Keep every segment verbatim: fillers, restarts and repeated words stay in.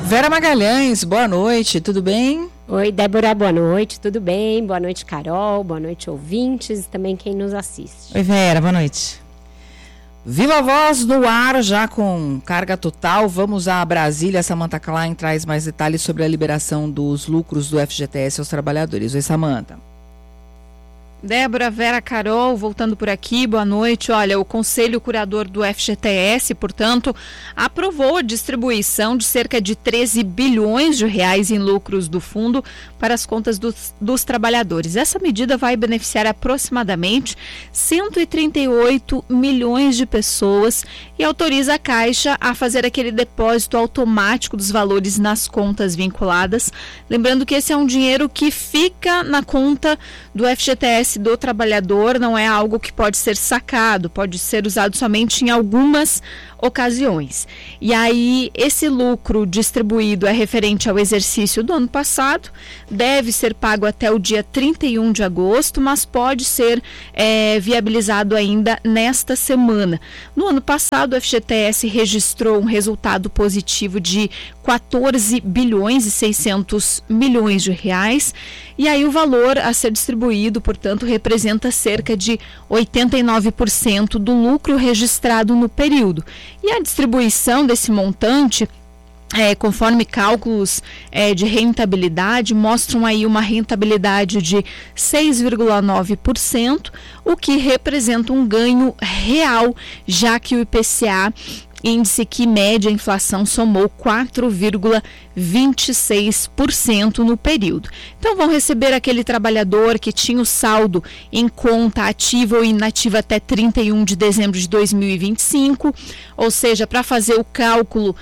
Vera Magalhães, boa noite, tudo bem? Oi, Débora, boa noite, tudo bem? Boa noite, Carol, boa noite, ouvintes e também quem nos assiste. Oi, Vera, boa noite. Viva a Voz no ar, já com carga total. Vamos a Brasília. Samantha Klein traz mais detalhes sobre a liberação dos lucros do F G T S aos trabalhadores. Oi, Samantha. Débora, Vera, Carol, voltando por aqui, boa noite. Olha, o Conselho Curador do F G T S, portanto, aprovou a distribuição de cerca de treze bilhões de reais em lucros do fundo para as contas dos, dos trabalhadores. Essa medida vai beneficiar aproximadamente cento e trinta e oito milhões de pessoas e autoriza a Caixa a fazer aquele depósito automático dos valores nas contas vinculadas. Lembrando que esse é um dinheiro que fica na conta do F G T S do trabalhador, não é algo que pode ser sacado, pode ser usado somente em algumas ocasiões. E aí, esse lucro distribuído é referente ao exercício do ano passado, deve ser pago até o dia trinta e um de agosto, mas pode ser é, viabilizado ainda nesta semana. No ano passado, o F G T S registrou um resultado positivo de quatorze bilhões e seiscentos milhões de reais, e aí o valor a ser distribuído, portanto, representa cerca de oitenta e nove por cento do lucro registrado no período. E a distribuição desse montante, é, conforme cálculos é, de rentabilidade, mostram aí uma rentabilidade de seis vírgula nove por cento, o que representa um ganho real, já que o I P C A, índice que mede a inflação, somou quatro vírgula vinte e seis por cento no período. Então vão receber aquele trabalhador que tinha o saldo em conta ativa ou inativa até trinta e um de dezembro de dois mil e vinte e cinco, ou seja, para fazer o cálculo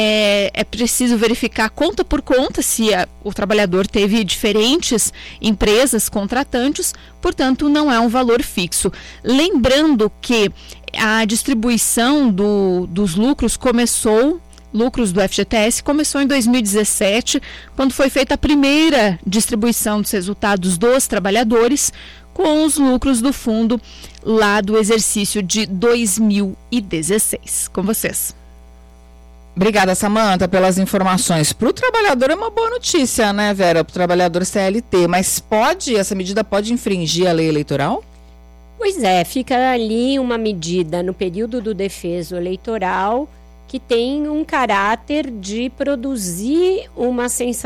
é, é preciso verificar conta por conta se a, o trabalhador teve diferentes empresas contratantes, portanto não é um valor fixo. Lembrando que a distribuição do, dos lucros começou, lucros do F G T S, começou em dois mil e dezessete, quando foi feita a primeira distribuição dos resultados dos trabalhadores com os lucros do fundo lá do exercício de dois mil e dezesseis. Com vocês. Obrigada, Samantha, pelas informações. Para o trabalhador é uma boa notícia, né, Vera? Para o trabalhador C L T, mas pode, essa medida pode infringir a lei eleitoral? Pois é, fica ali uma medida no período do defeso eleitoral que tem um caráter de produzir uma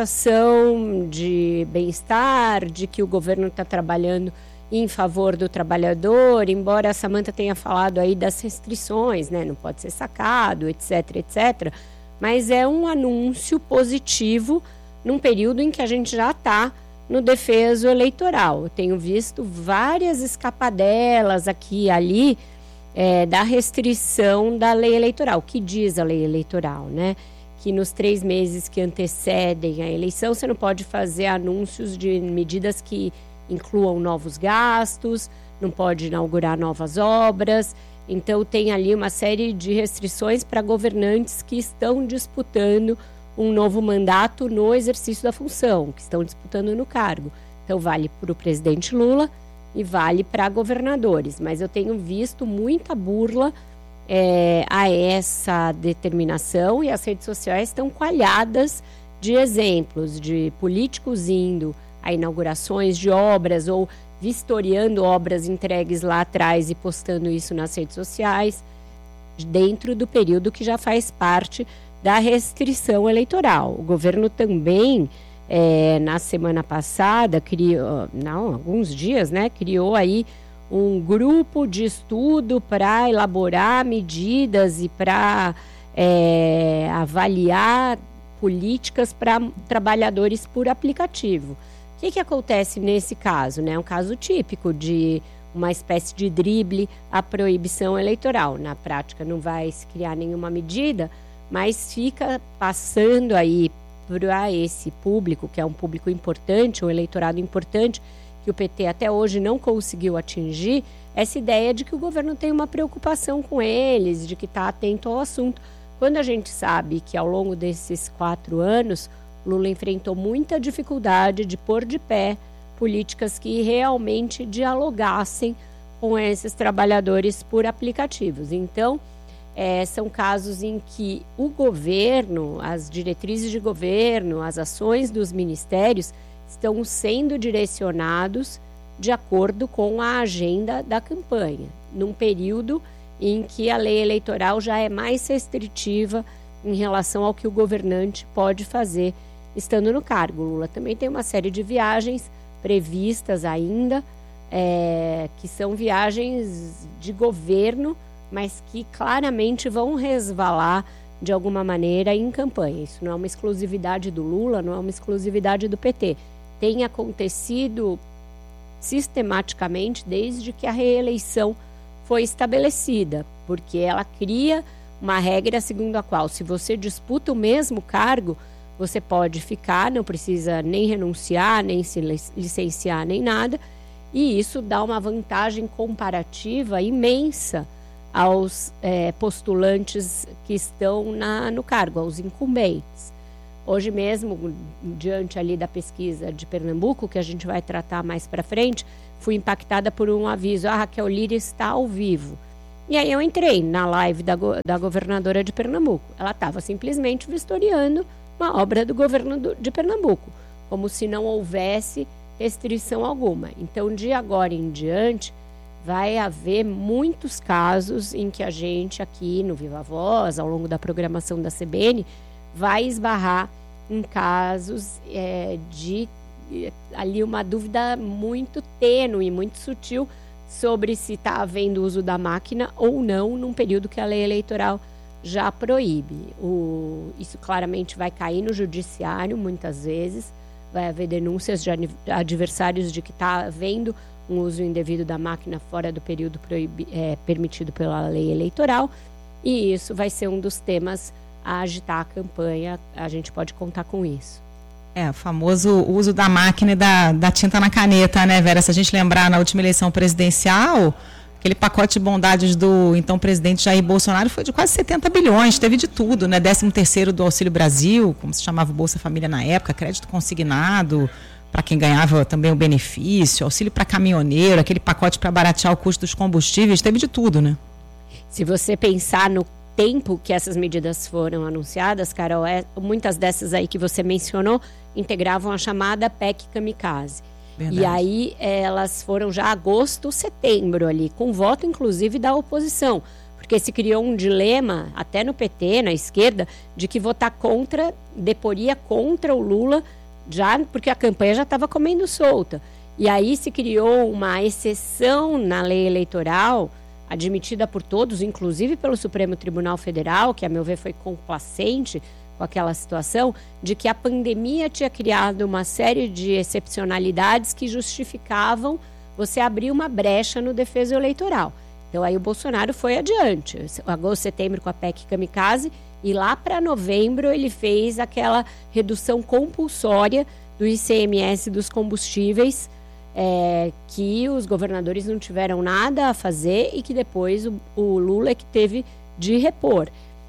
sensação de bem-estar, de que o governo está trabalhando em favor do trabalhador, embora a Samantha tenha falado aí das restrições, né? Não pode ser sacado, etc, etcétera. Mas é um anúncio positivo num período em que a gente já está no defeso eleitoral. Eu tenho visto várias escapadelas aqui e ali é, da restrição da lei eleitoral. O que diz a lei eleitoral, né? Que nos três meses que antecedem a eleição você não pode fazer anúncios de medidas que incluam novos gastos, não pode inaugurar novas obras. Então tem ali uma série de restrições para governantes que estão disputando um novo mandato no exercício da função, que estão disputando no cargo. Então vale para o presidente Lula e vale para governadores. Mas eu tenho visto muita burla é, a essa determinação, e as redes sociais estão coalhadas de exemplos de políticos indo a inaugurações de obras ou vistoriando obras entregues lá atrás e postando isso nas redes sociais, dentro do período que já faz parte da restrição eleitoral. O governo também, é, na semana passada, criou, não, alguns dias, né, criou aí um grupo de estudo para elaborar medidas e para é, avaliar políticas para trabalhadores por aplicativo. O que, que acontece nesse caso? É, né? um caso típico de uma espécie de drible à proibição eleitoral. Na prática não vai se criar nenhuma medida, mas fica passando aí para esse público, que é um público importante, um eleitorado importante, que o P T até hoje não conseguiu atingir, essa ideia de que o governo tem uma preocupação com eles, de que está atento ao assunto. Quando a gente sabe que ao longo desses quatro anos, Lula enfrentou muita dificuldade de pôr de pé políticas que realmente dialogassem com esses trabalhadores por aplicativos. Então, é, são casos em que o governo, as diretrizes de governo, as ações dos ministérios estão sendo direcionados de acordo com a agenda da campanha, num período em que a lei eleitoral já é mais restritiva em relação ao que o governante pode fazer estando no cargo. O Lula também tem uma série de viagens previstas ainda, é, que são viagens de governo, mas que claramente vão resvalar de alguma maneira em campanha. Isso não é uma exclusividade do Lula, não é uma exclusividade do P T. Tem acontecido sistematicamente desde que a reeleição foi estabelecida, porque ela cria uma regra segundo a qual, se você disputa o mesmo cargo, você pode ficar, não precisa nem renunciar, nem se licenciar, nem nada, e isso dá uma vantagem comparativa imensa aos é, postulantes que estão na, no cargo, aos incumbentes. Hoje mesmo, diante ali da pesquisa de Pernambuco, que a gente vai tratar mais para frente, fui impactada por um aviso, a Raquel Lira está ao vivo. E aí eu entrei na live da, go da governadora de Pernambuco. Ela estava simplesmente vistoriando uma obra do governo do, de Pernambuco, como se não houvesse restrição alguma. Então, de agora em diante, vai haver muitos casos em que a gente aqui no Viva Voz, ao longo da programação da C B N, vai esbarrar em casos é, de ali uma dúvida muito tênue, muito sutil sobre se está havendo uso da máquina ou não num período que a lei eleitoral já proíbe. O, isso claramente vai cair no judiciário muitas vezes, vai haver denúncias de adversários de que está havendo um uso indevido da máquina fora do período proibi, é, permitido pela lei eleitoral, e isso vai ser um dos temas a agitar a campanha, a gente pode contar com isso. É, o famoso uso da máquina e da, da tinta na caneta, né, Vera? Se a gente lembrar na última eleição presidencial, aquele pacote de bondades do então presidente Jair Bolsonaro foi de quase setenta bilhões, teve de tudo, né? décimo terceiro do Auxílio Brasil, como se chamava o Bolsa Família na época, crédito consignado para quem ganhava também o benefício, auxílio para caminhoneiro, aquele pacote para baratear o custo dos combustíveis, teve de tudo, né? Se você pensar no tempo que essas medidas foram anunciadas, Carol, é, muitas dessas aí que você mencionou integravam a chamada P E C Kamikaze. Verdade. E aí elas foram já agosto, setembro ali, com voto inclusive da oposição, porque se criou um dilema, até no P T, na esquerda, de que votar contra, deporia contra o Lula, já porque a campanha já estava comendo solta. E aí se criou uma exceção na lei eleitoral, admitida por todos, inclusive pelo Supremo Tribunal Federal, que a meu ver foi complacente com aquela situação, de que a pandemia tinha criado uma série de excepcionalidades que justificavam você abrir uma brecha no defeso eleitoral. Então aí o Bolsonaro foi adiante, agosto, setembro com a P E C Kamikaze, e lá para novembro ele fez aquela redução compulsória do I C M S dos combustíveis, é, que os governadores não tiveram nada a fazer e que depois o, o Lula é que teve de repor.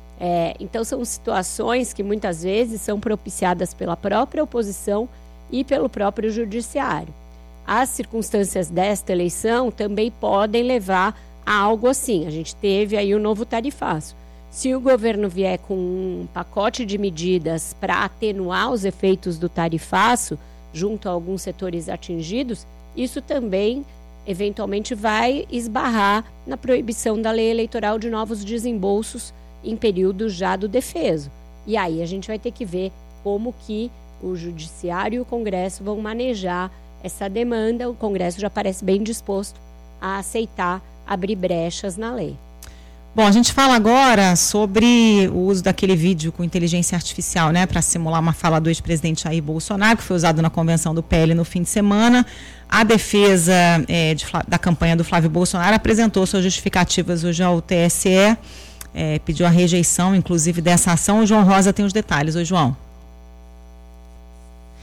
É, então são situações que muitas vezes são propiciadas pela própria oposição e pelo próprio judiciário. As circunstâncias desta eleição também podem levar a algo assim. A gente teve aí o novo tarifaço. Se o governo vier com um pacote de medidas para atenuar os efeitos do tarifaço junto a alguns setores atingidos, isso também eventualmente vai esbarrar na proibição da lei eleitoral de novos desembolsos em período já do defeso. E aí a gente vai ter que ver como que o Judiciário e o Congresso vão manejar essa demanda. O Congresso já parece bem disposto a aceitar abrir brechas na lei. Bom, a gente fala agora sobre o uso daquele vídeo com inteligência artificial, né, para simular uma fala do ex-presidente Jair Bolsonaro, que foi usado na convenção do P L no fim de semana. A defesa é, de, da campanha do Flávio Bolsonaro apresentou suas justificativas hoje ao T S E, é, pediu a rejeição, inclusive, dessa ação. O João Rosa tem os detalhes. Oi, João.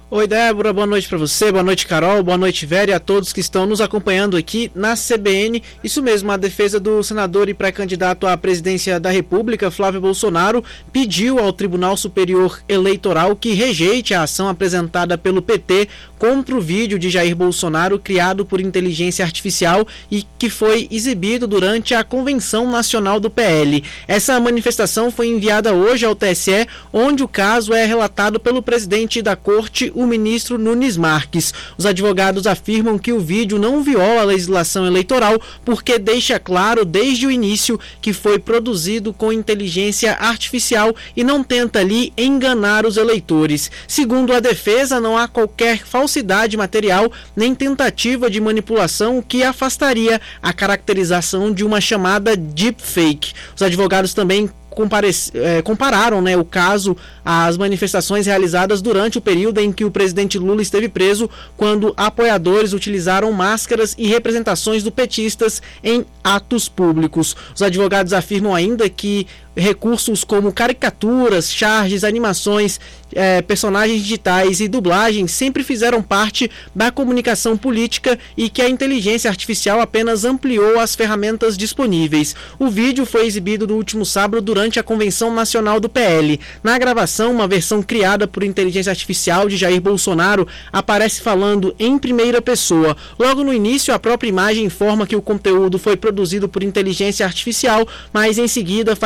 Oi, Débora, boa noite para você, boa noite, Carol, boa noite, Vera, e a todos que estão nos acompanhando aqui na C B N. Isso mesmo, a defesa do senador e pré-candidato à presidência da República, Flávio Bolsonaro, pediu ao Tribunal Superior Eleitoral que rejeite a ação apresentada pelo P T contra o vídeo de Jair Bolsonaro criado por inteligência artificial e que foi exibido durante a Convenção Nacional do P L. Essa manifestação foi enviada hoje ao T S E, onde o caso é relatado pelo presidente da Corte, o ministro Nunes Marques. Os advogados afirmam que o vídeo não viola a legislação eleitoral porque deixa claro desde o início que foi produzido com inteligência artificial e não tenta ali enganar os eleitores. Segundo a defesa, não há qualquer falsidade material nem tentativa de manipulação que afastaria a caracterização de uma chamada deepfake. Os advogados também compararam, né, o caso às manifestações realizadas durante o período em que o presidente Lula esteve preso, quando apoiadores utilizaram máscaras e representações do petistas em atos públicos. Os advogados afirmam ainda que recursos como caricaturas, charges, animações, eh, personagens digitais e dublagem sempre fizeram parte da comunicação política e que a inteligência artificial apenas ampliou as ferramentas disponíveis. O vídeo foi exibido no último sábado durante a Convenção Nacional do P L. Na gravação, uma versão criada por inteligência artificial de Jair Bolsonaro aparece falando em primeira pessoa. Logo no início, a própria imagem informa que o conteúdo foi produzido por inteligência artificial, mas em seguida faz